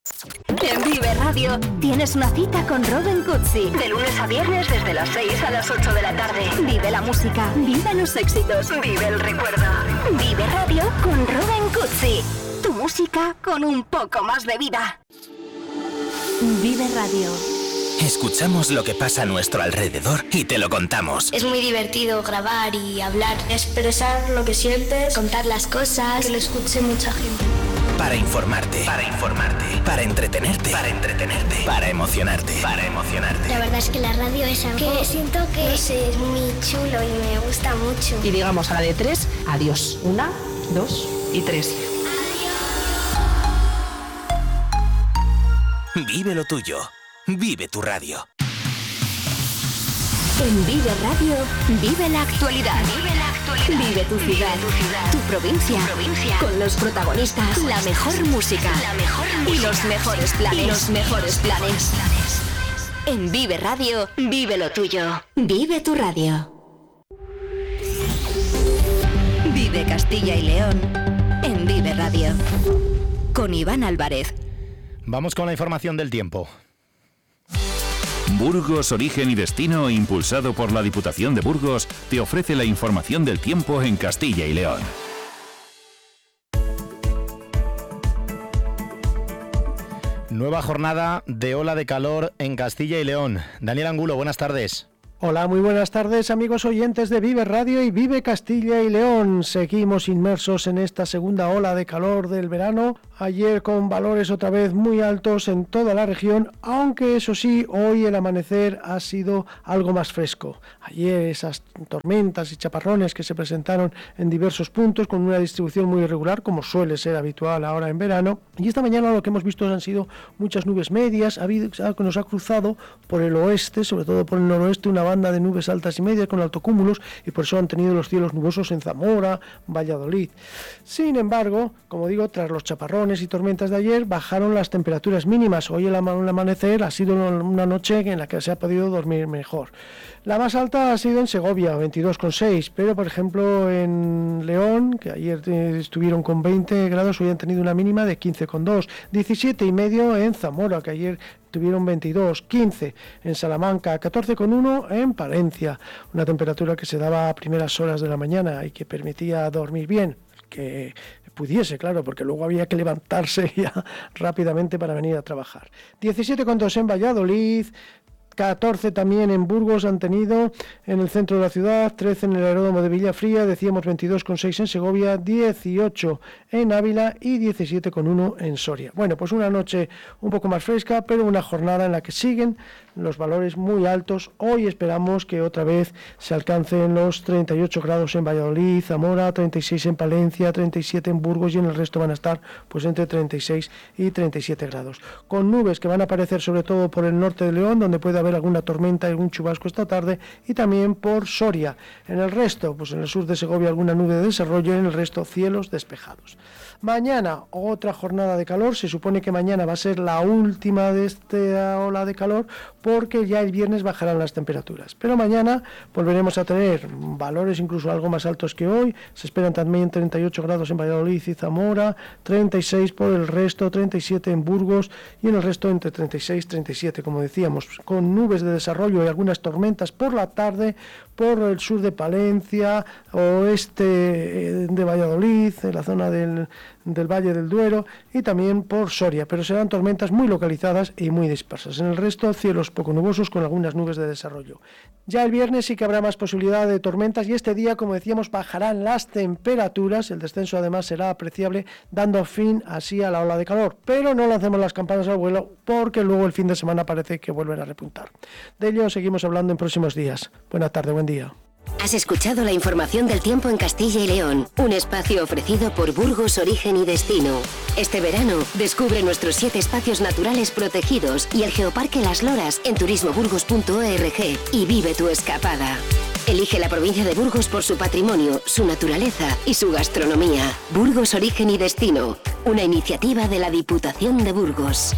En Vive Radio tienes una cita con Robin Cutsi. De lunes a viernes desde las 6 a las 8 de la tarde. Vive la música, vive los éxitos, vive el recuerdo. Vive Radio con Robin Cutsi. Tu música con un poco más de vida. Vive Radio. Escuchamos lo que pasa a nuestro alrededor y te lo contamos. Es muy divertido grabar y hablar, expresar lo que sientes, contar las cosas, que lo escuche mucha gente. Para informarte, para entretenerte, para emocionarte. La verdad es que la radio es algo que siento que es muy chulo y me gusta mucho. Y digamos a la de 3, adiós. 1, 2 y 3. Vive lo tuyo. Vive tu radio. En Vive Radio, vive la actualidad. Vive tu ciudad, tu provincia, con los protagonistas, la mejor música y los mejores planes. En Vive Radio, vive lo tuyo. Vive tu radio. Vive Castilla y León en Vive Radio. Con Iván Álvarez. Vamos con la información del tiempo. Burgos, Origen y Destino, impulsado por la Diputación de Burgos, te ofrece la información del tiempo en Castilla y León. Nueva jornada de ola de calor en Castilla y León. Daniel Angulo, buenas tardes. Hola, muy buenas tardes, amigos oyentes de Vive Radio y Vive Castilla y León. Seguimos inmersos en esta segunda ola de calor del verano. Ayer con valores otra vez muy altos en toda la región, aunque eso sí, hoy el amanecer ha sido algo más fresco. Ayer esas tormentas y chaparrones que se presentaron en diversos puntos con una distribución muy irregular, como suele ser habitual ahora en verano. Y esta mañana lo que hemos visto han sido muchas nubes medias. Nos ha cruzado por el oeste, sobre todo por el noroeste, una banda de nubes altas y medias con altocúmulos, y por eso han tenido los cielos nubosos en Zamora, Valladolid. Sin embargo, como digo, tras los chaparrones y tormentas de ayer, bajaron las temperaturas mínimas. Hoy el amanecer ha sido una noche en la que se ha podido dormir mejor. La más alta ha sido en Segovia, 22,6, pero por ejemplo en León, que ayer estuvieron con 20 grados, hoy han tenido una mínima de 15,2, 17,5 en Zamora, que ayer tuvieron 22, 15 en Salamanca, 14,1 en Palencia, una temperatura que se daba a primeras horas de la mañana y que permitía dormir bien, que pudiese, claro, porque luego había que levantarse ya rápidamente para venir a trabajar. 17,2 en Valladolid, 14 también en Burgos han tenido, en el centro de la ciudad, 13 en el aeródromo de Villafría, decíamos 22,6 en Segovia, 18 en Ávila y 17,1 en Soria. Bueno, pues una noche un poco más fresca, pero una jornada en la que siguen los valores muy altos. Hoy esperamos que otra vez se alcancen los 38 grados en Valladolid, Zamora, 36 en Palencia, 37 en Burgos, y en el resto van a estar pues entre 36 y 37 grados. Con nubes que van a aparecer sobre todo por el norte de León, donde puede haber alguna tormenta y algún chubasco esta tarde, y también por Soria. En el resto, pues en el sur de Segovia alguna nube de desarrollo, y en el resto cielos despejados. Mañana otra jornada de calor. Se supone que mañana va a ser la última de esta ola de calor, porque ya el viernes bajarán las temperaturas. Pero mañana volveremos a tener valores incluso algo más altos que hoy. Se esperan también 38 grados en Valladolid y Zamora, 36 por el resto, 37 en Burgos, y en el resto entre 36 y 37, como decíamos, con nubes de desarrollo y algunas tormentas por la tarde por el sur de Palencia, oeste de Valladolid, en la zona del Valle del Duero, y también por Soria, pero serán tormentas muy localizadas y muy dispersas. En el resto, cielos poco nubosos con algunas nubes de desarrollo. Ya el viernes sí que habrá más posibilidad de tormentas, y este día, como decíamos, bajarán las temperaturas. El descenso además será apreciable, dando fin así a la ola de calor. Pero no lancemos las campanas al vuelo, porque luego el fin de semana parece que vuelven a repuntar. De ello seguimos hablando en próximos días. Buena tarde, buen día. Has escuchado la información del tiempo en Castilla y León, un espacio ofrecido por Burgos, Origen y Destino. Este verano, descubre nuestros 7 espacios naturales protegidos y el Geoparque Las Loras en turismoburgos.org y vive tu escapada. Elige la provincia de Burgos por su patrimonio, su naturaleza y su gastronomía. Burgos, Origen y Destino, una iniciativa de la Diputación de Burgos.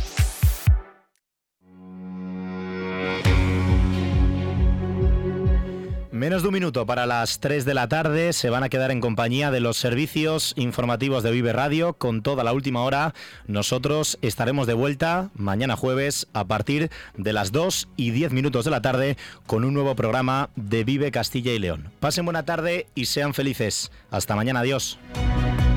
Menos de un minuto para las 3 de la tarde. Se van a quedar en compañía de los servicios informativos de Vive Radio con toda la última hora. Nosotros estaremos de vuelta mañana jueves a partir de las 2:10 de la tarde con un nuevo programa de Vive Castilla y León. Pasen buena tarde y sean felices. Hasta mañana. Adiós.